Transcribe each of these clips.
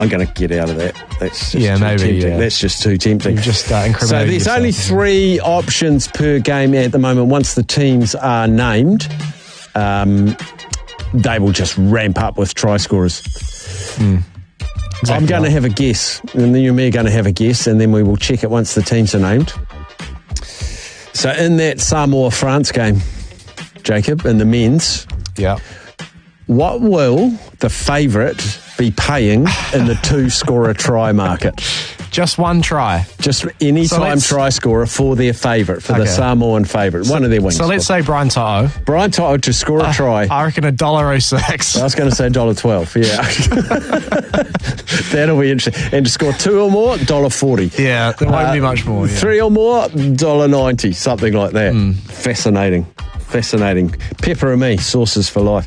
I'm going to get out of that. That's just maybe. tempting. Yeah. That's just too tempting. You're just incriminating So there's yourself. only 3 options per game at the moment. Once the teams are named, they will just ramp up with try scorers. Exactly I'm going to have a guess, and then you and me are going to have a guess, and then we will check it once the teams are named. So in that Samoa-France game, Jacob, in the men's, Yeah. what will the favourite be paying in the 2-scorer try market? Just one try. Just any So time let's- try scorer for their favourite, for the Okay. Samoan favourite, one of their wings. So let's say Brian Toto. Brian Toto to score a try. I reckon $1.06. I was going to say $1.12, yeah. That'll be interesting. And to score 2 or more, $1.40. Yeah, there won't be much more. Yeah. 3 or more, $1.90, something like that. Fascinating. Pepper and me, sources for life.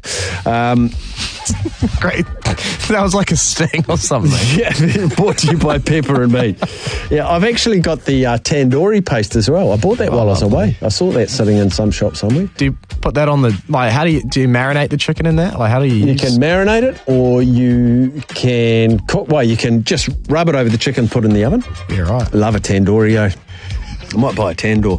Great. That was like a sting or something. Yeah, brought to you by Pepper and me. Yeah, I've actually got the tandoori paste as well. I bought that while I was away. I saw that sitting in some shop somewhere. Do you put that on the, like, how do you marinate the chicken in that? Like, how do you You can marinate it, or you can cook. Well, you can just rub it over the chicken, put it in the oven. Yeah, right. Love a tandoori. I might buy a tandoor.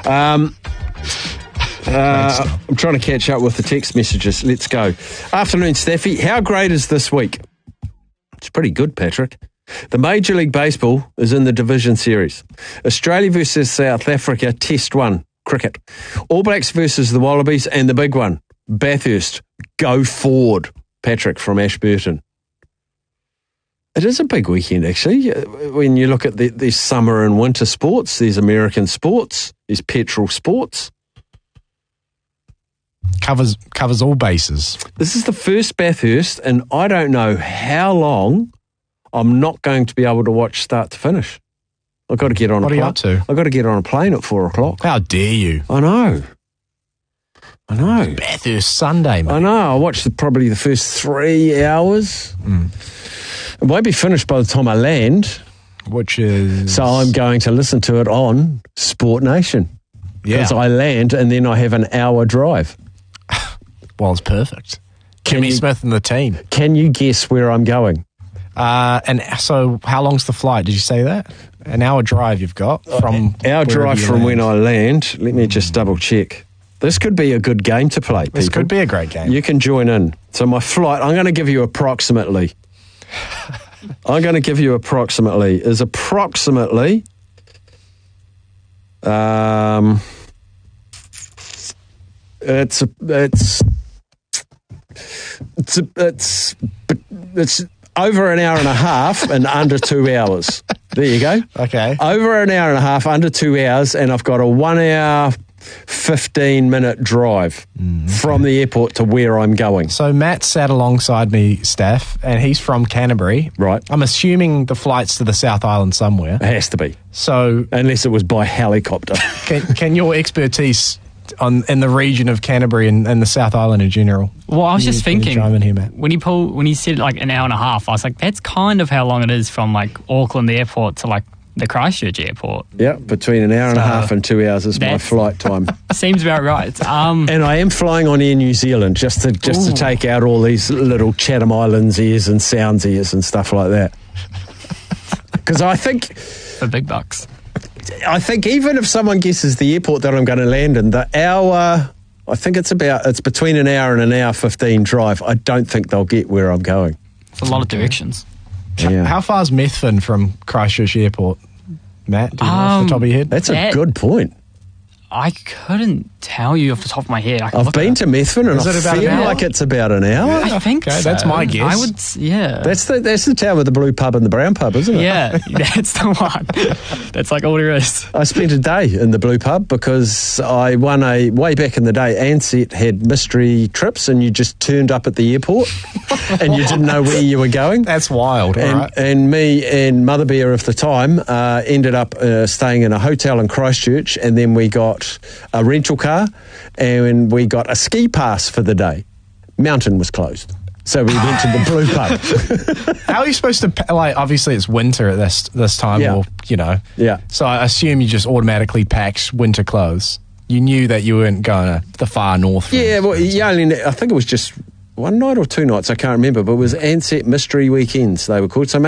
I'm trying to catch up with the text messages. Let's go. Afternoon, Staffy. How great is this week? It's pretty good, Patrick. The Major League Baseball is in the Division Series. Australia versus South Africa, Test 1, cricket. All Blacks versus the Wallabies, and the big one, Bathurst. Go forward, Patrick from Ashburton. It is a big weekend, actually. When you look at these summer and winter sports, there's American sports, there's petrol sports. Covers all bases. This is the first Bathurst, and I don't know how long I'm not going to be able to watch start to finish. I've got to get on What a are you plane. up to? I've got to get on a plane at 4 o'clock. How dare you? I know. Bathurst Sunday, mate. I know. I watched probably the first 3 hours. It won't be finished by the time I land, Which is... so I'm going to listen to it on Sport Nation. Because I land and then I have an hour drive. Well, it's perfect. Kimmy Smith and the team. Can you guess where I'm going? And so how long's the flight? Did you say that? An hour drive you've got from... Our drive you from land. when I land. Let me just double check. This could be a good game to play, people. This could be a great game. You can join in. So my flight, I'm going to give you approximately. Is approximately... It's over an hour and a half and under 2 hours. There you go. Okay. Over an hour and a half, under 2 hours, and I've got a 1 hour, 15-minute drive from the airport to where I'm going. So Matt sat alongside me, Steph, and he's from Canterbury. Right. I'm assuming the flight's to the South Island somewhere. It has to be, So unless it was by helicopter. can your expertise in the region of Canterbury and the South Island in general? Well, I was just Can you thinking, chime in here, Matt? when you said like an hour and a half, I was like, that's kind of how long it is from like Auckland Airport to like the Christchurch Airport. Yeah, between an hour and a half and 2 hours is my That's- flight time. Seems about right. And I am flying on Air New Zealand just to take out all these little Chatham Islands ears and Sounds ears and stuff like that. Because I think for big bucks. even if someone guesses the airport that I'm going to land in, the hour, I think it's between an hour and an hour 15 drive. I don't think they'll get where I'm going. It's a lot of directions. Yeah. How far is Methven from Christchurch Airport, Matt? Do you know off the top of your head? That's a good point. I couldn't tell you off the top of my head. I've been to Methven and Is I it about an feel hour? like it's about an hour. I think Okay, so. that's my guess. I would, yeah. That's the town with the blue pub and the brown pub, isn't it? Yeah, that's the one. That's like all there is. I spent a day in the blue pub because I won way back in the day, Ansett had mystery trips and you just turned up at the airport and you didn't know where you were going. That's wild, all right. And me and Mother Bear of the time ended up staying in a hotel in Christchurch, and then we got a rental car and we got a ski pass for the day. Mountain was closed. So we went to the blue pub. How are you supposed to, like, obviously it's winter at this time, Yeah. or, you know. Yeah. So I assume you just automatically packed winter clothes. You knew that you weren't going to the far north. Yeah, well, I think it was just one night or two nights, I can't remember, but it was Ansett Mystery Weekends, they were called. So